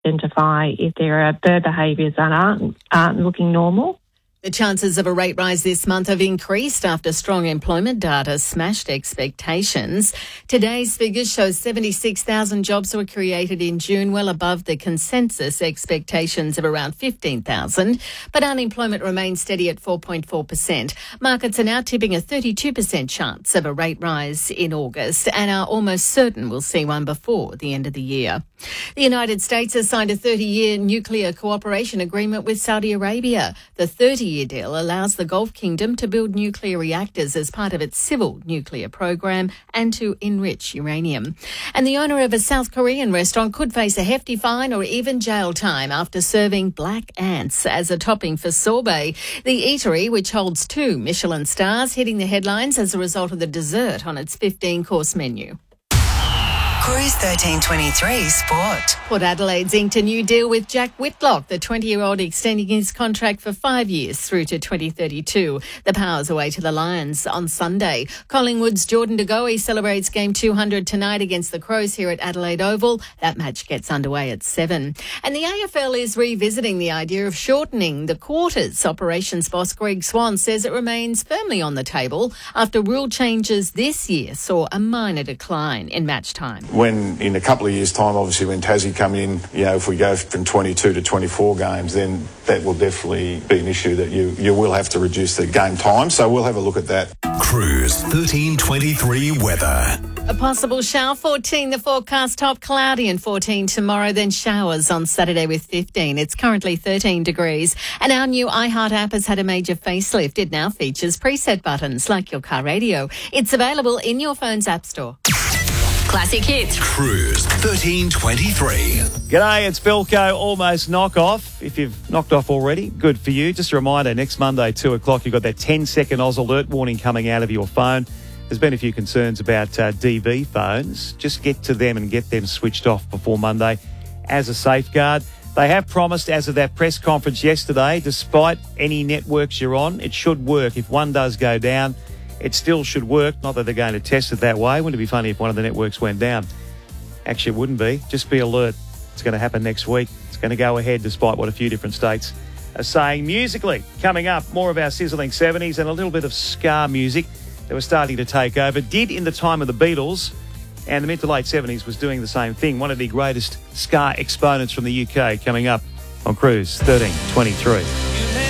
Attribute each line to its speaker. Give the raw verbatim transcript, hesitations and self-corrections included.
Speaker 1: identify if there are bird behaviours that aren't, aren't looking normal.
Speaker 2: The chances of a rate rise this month have increased after strong employment data smashed expectations. Today's figures show seventy-six thousand jobs were created in June, well above the consensus expectations of around fifteen thousand. But unemployment remains steady at four point four percent. Markets are now tipping a thirty-two percent chance of a rate rise in August and are almost certain we'll see one before the end of the year. The United States has signed a thirty-year nuclear cooperation agreement with Saudi Arabia. The thirty-year deal allows the Gulf Kingdom to build nuclear reactors as part of its civil nuclear program and to enrich uranium. And the owner of a South Korean restaurant could face a hefty fine or even jail time after serving black ants as a topping for sorbet. The eatery, which holds two Michelin stars, hitting the headlines as a result of the dessert on its fifteen-course menu.
Speaker 3: Cruise thirteen twenty-three Sport.
Speaker 2: Port Adelaide's inked a new deal with Jack Whitlock, the twenty-year-old extending his contract for five years through to twenty thirty-two. The Powers away to the Lions on Sunday. Collingwood's Jordan De Goey celebrates game two hundred tonight against the Crows here at Adelaide Oval. That match gets underway at seven. And the A F L is revisiting the idea of shortening the quarters. Operations boss Greg Swan says it remains firmly on the table after rule changes this year saw a minor decline in match time.
Speaker 4: When in a couple of years' time, obviously when Tassie come in, you know, if we go from twenty-two to twenty-four games, then that will definitely be an issue that you, you will have to reduce the game time. So we'll have a look at that.
Speaker 5: Cruise thirteen twenty-three weather.
Speaker 2: A possible shower, fourteen the forecast, top cloudy and fourteen tomorrow, then showers on Saturday with fifteen. It's currently thirteen degrees. And our new iHeart app has had a major facelift. It now features preset buttons like your car radio. It's available in your phone's app store.
Speaker 3: Classic hits.
Speaker 5: Cruise thirteen twenty-three.
Speaker 6: G'day, it's Belco, almost knock off. If you've knocked off already, good for you. Just a reminder, next Monday, two o'clock, you've got that ten second Oz alert warning coming out of your phone. There's been a few concerns about uh, D V phones. Just get to them and get them switched off before Monday as a safeguard. They have promised, as of that press conference yesterday, despite any networks you're on, it should work. If one does go down, it still should work. Not that they're going to test it that way. Wouldn't it be funny if one of the networks went down? Actually, it wouldn't be. Just be alert. It's going to happen next week. It's going to go ahead despite what a few different states are saying. Musically, coming up, more of our sizzling seventies and a little bit of ska music that was starting to take over. Did in the time of the Beatles, and the mid to late seventies was doing the same thing. One of the greatest ska exponents from the U K coming up on Cruise thirteen twenty-three.